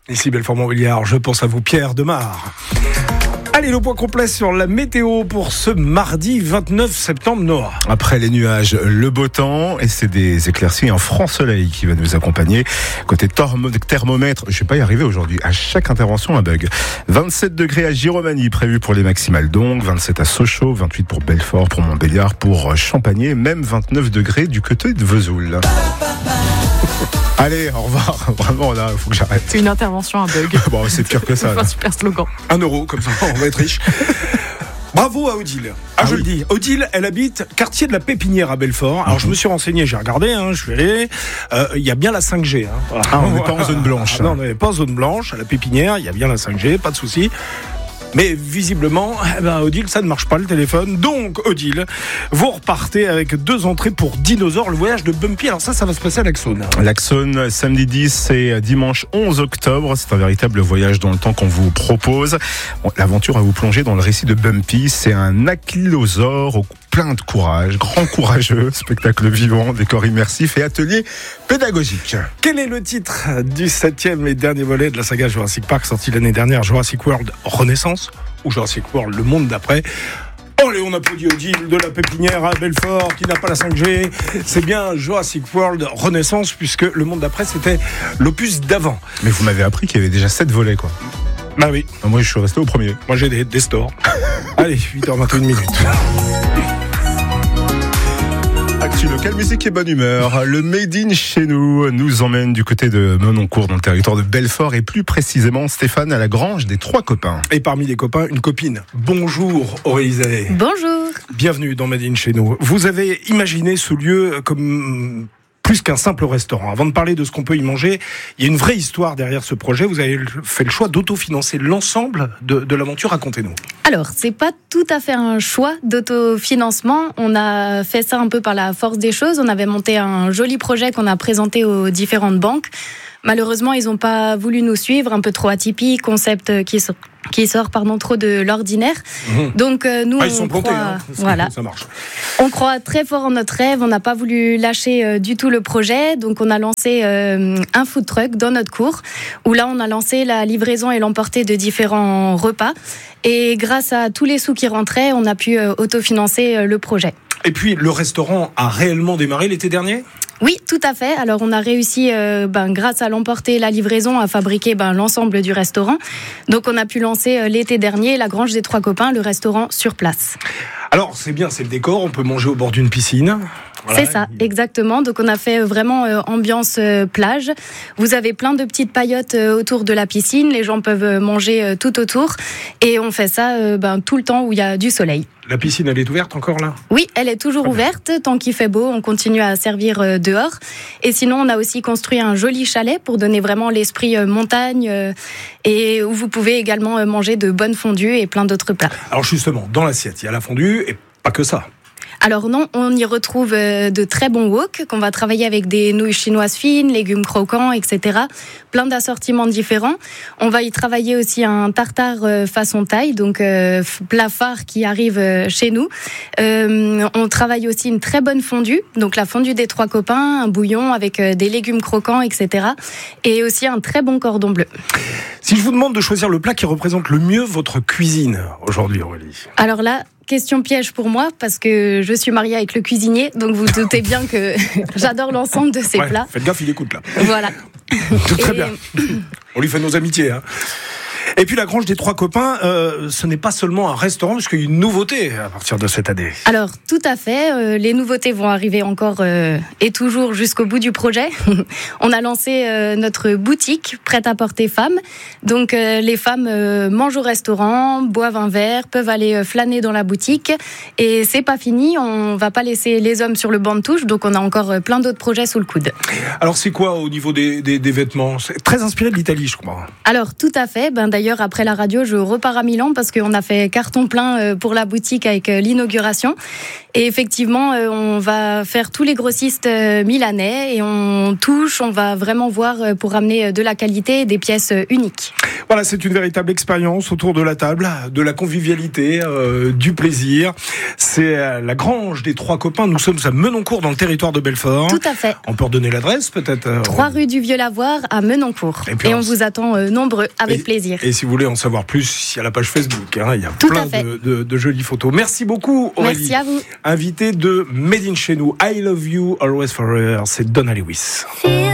Ici Belfort-Montbéliard, je pense à vous Pierre Demar. Allez, le point complet sur la météo pour ce mardi 29 septembre, Noah. Après les nuages, le beau temps et c'est des éclaircies, un franc soleil qui va nous accompagner. Côté thermomètre, je vais pas y arriver aujourd'hui. À chaque intervention, un bug. 27 degrés à Giromagny prévu pour les maximales donc, 27 à Sochaux, 28 pour Belfort, pour Montbéliard, pour Champagné, même 29 degrés du côté de Vesoul. Allez, au revoir. Vraiment, là, faut que j'arrête. C'est une intervention, un bug. Bon, c'est pire que ça. C'est un super slogan. 1 euro, comme ça, on va être riche. Bravo à Odile. Je le dis. Odile, elle habite quartier de la Pépinière à Belfort. Alors, je me suis renseigné, j'ai regardé, je suis allé. Il y a bien la 5G. On n'est pas en zone blanche. Non, on n'est pas en zone blanche. À la Pépinière, il y a bien la 5G, pas de souci. Mais visiblement, Odile, ça ne marche pas le téléphone. Donc, Odile, vous repartez avec 2 entrées pour Dinosaure, le voyage de Bumpy. Alors ça va se passer à l'Axone. L'Axone, samedi 10 et dimanche 11 octobre. C'est un véritable voyage dans le temps qu'on vous propose. L'aventure va vous plonger dans le récit de Bumpy. C'est un ankylosaure plein de courage, grand courageux, spectacle vivant, décor immersif et atelier pédagogique. Quel est le titre du 7e et dernier volet de la saga Jurassic Park, sorti l'année dernière, Jurassic World Renaissance, ou Jurassic World Le Monde d'après? Allez, on applaudit Odile de la Pépinière à Belfort, qui n'a pas la 5G. C'est bien Jurassic World Renaissance, puisque Le Monde d'après, c'était l'opus d'avant. Mais vous m'avez appris qu'il y avait déjà 7 volets, quoi. Bah oui. Moi, je suis resté au premier. Moi, j'ai des stores. Allez, 8h21. Actu local, musique et bonne humeur. Le Made in chez nous emmène du côté de Menoncourt, dans le territoire de Belfort, et plus précisément, Stéphane, à la grange des 3 copains. Et parmi les copains, une copine. Bonjour Aurélie Zay. Bonjour. Bienvenue dans Made in chez nous. Vous avez imaginé ce lieu comme plus qu'un simple restaurant. Avant de parler de ce qu'on peut y manger, il y a une vraie histoire derrière ce projet. Vous avez fait le choix d'autofinancer l'ensemble de l'aventure. Racontez-nous. Alors, c'est pas tout à fait un choix d'autofinancement. On a fait ça un peu par la force des choses. On avait monté un joli projet qu'on a présenté aux différentes banques. Malheureusement, ils n'ont pas voulu nous suivre, un peu trop atypique, concept qui sort trop de l'ordinaire. Donc nous, ils sont plantés, voilà. Ça marche. On croit très fort en notre rêve. On n'a pas voulu lâcher du tout le projet. Donc on a lancé un food truck dans notre cour, où là on a lancé la livraison et l'emporter de différents repas. Et grâce à tous les sous qui rentraient, on a pu autofinancer le projet. Et puis le restaurant a réellement démarré l'été dernier ? Oui, tout à fait. Alors, on a réussi, grâce à l'emporter, la livraison, à fabriquer l'ensemble du restaurant. Donc, on a pu lancer l'été dernier la Grange des 3 copains, le restaurant sur place. Alors, c'est bien, c'est le décor. On peut manger au bord d'une piscine. Voilà. C'est ça, exactement. Donc, on a fait vraiment ambiance plage. Vous avez plein de petites paillotes autour de la piscine. Les gens peuvent manger tout autour. Et on fait ça tout le temps où il y a du soleil. La piscine, elle est ouverte encore là ? Oui, elle est toujours ouverte. Tant qu'il fait beau, on continue à servir dehors. Et sinon, on a aussi construit un joli chalet pour donner vraiment l'esprit montagne et où vous pouvez également manger de bonnes fondues et plein d'autres plats. Alors justement, dans l'assiette, il y a la fondue et pas que ça. Alors non, on y retrouve de très bons wok qu'on va travailler avec des nouilles chinoises fines, légumes croquants, etc. Plein d'assortiments différents. On va y travailler aussi un tartare façon thaï, donc plat phare qui arrive chez nous. On travaille aussi une très bonne fondue, donc la fondue des 3 copains, un bouillon avec des légumes croquants, etc. Et aussi un très bon cordon bleu. Si je vous demande de choisir le plat qui représente le mieux votre cuisine aujourd'hui, Aurélie. Alors là, question piège pour moi, parce que je suis mariée avec le cuisinier, donc vous doutez bien que j'adore l'ensemble de ces plats. Faites gaffe, il écoute là. Voilà. Très bien. On lui fait nos amitiés. Et puis la Grange des 3 copains, ce n'est pas seulement un restaurant, parce qu'il y a une nouveauté à partir de cette année. Alors, tout à fait. Les nouveautés vont arriver encore et toujours jusqu'au bout du projet. On a lancé notre boutique prêt-à-porter femmes. Donc, les femmes mangent au restaurant, boivent un verre, peuvent aller flâner dans la boutique. Et c'est pas fini. On va pas laisser les hommes sur le banc de touche. Donc, on a encore plein d'autres projets sous le coude. Alors, c'est quoi au niveau des vêtements ? C'est très inspiré de l'Italie, je crois. Alors, tout à fait. D'ailleurs, d'ailleurs, après la radio, je repars à Milan parce qu'on a fait carton plein pour la boutique avec l'inauguration. Et effectivement, on va faire tous les grossistes milanais et on va vraiment voir pour amener de la qualité et des pièces uniques. Voilà, c'est une véritable expérience autour de la table, de la convivialité, du plaisir. C'est la Grange des Trois Copains. Nous sommes à Menoncourt, dans le territoire de Belfort. Tout à fait. On peut redonner l'adresse, peut-être 3 rue du Vieux-Lavoir à Menoncourt. Et on vous attend nombreux, avec plaisir. Et si vous voulez en savoir plus, il y a la page Facebook. Il y a plein de jolies photos. Merci beaucoup, Aurélie. Merci à vous. Invité de Made in chez nous, I Love You, Always Forever, c'est Donna Lewis.